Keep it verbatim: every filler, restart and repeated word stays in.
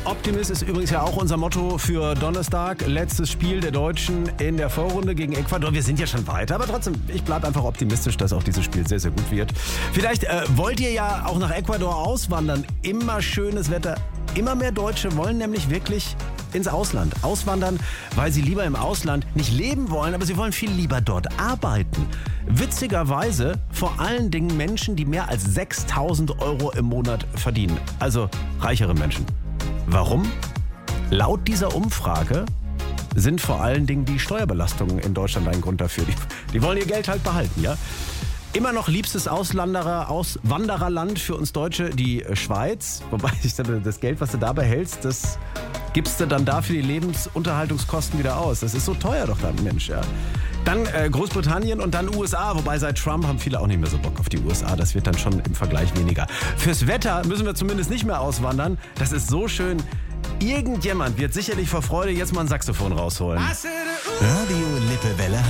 Optimist ist übrigens ja auch unser Motto für Donnerstag. Letztes Spiel der Deutschen in der Vorrunde gegen Ecuador. Wir sind ja schon weiter, aber trotzdem, ich bleibe einfach optimistisch, dass auch dieses Spiel sehr, sehr gut wird. Vielleicht äh, wollt ihr ja auch nach Ecuador auswandern. Immer schönes Wetter. Immer mehr Deutsche wollen nämlich wirklich ins Ausland auswandern, weil sie lieber im Ausland nicht leben wollen, aber sie wollen viel lieber dort arbeiten. Witzigerweise vor allen Dingen Menschen, die mehr als sechstausend Euro im Monat verdienen. Also reichere Menschen. Warum? Laut dieser Umfrage sind vor allen Dingen die Steuerbelastungen in Deutschland ein Grund dafür. Die, die wollen ihr Geld halt behalten, ja? Immer noch liebstes Auslanderer, Auswandererland für uns Deutsche, die Schweiz. Wobei ich das Geld, was du da behältst, das gibst du dann da für die Lebensunterhaltungskosten wieder aus. Das ist so teuer doch dann, Mensch, ja. Dann äh, Großbritannien und dann U S A. Wobei seit Trump haben viele auch nicht mehr so Bock auf die U S A. Das wird dann schon im Vergleich weniger. Fürs Wetter müssen wir zumindest nicht mehr auswandern. Das ist so schön. Irgendjemand wird sicherlich vor Freude jetzt mal ein Saxophon rausholen. Radio Lippewelle